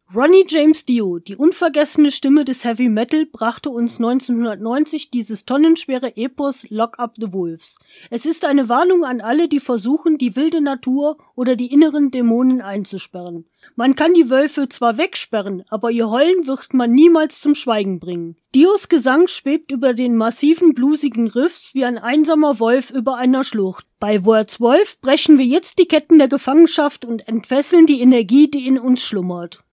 Ronnie James Dio, die unvergessene Stimme des Heavy Metal, brachte uns 1990 dieses tonnenschwere Epos Lock Up the Wolves. Es ist eine Warnung an alle, die versuchen, die wilde Natur oder die inneren Dämonen einzusperren. Man kann die Wölfe zwar wegsperren, aber ihr Heulen wird man niemals zum Schweigen bringen. Dios Gesang schwebt über den massiven, bluesigen Riffs wie ein einsamer Wolf über einer Schlucht. Bei Words Wolf brechen wir jetzt die Ketten der Gefangenschaft und entfesseln die Energie, die in uns schlummert.